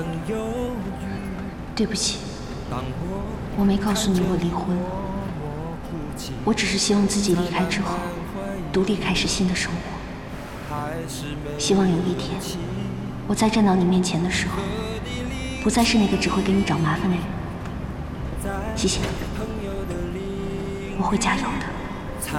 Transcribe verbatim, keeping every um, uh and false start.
对不起，我没告诉你我离婚，我只是希望自己离开之后，独立开始新的生活。希望有一天，我在站到你面前的时候，不再是那个只会给你找麻烦的人。谢谢你，我会加油的。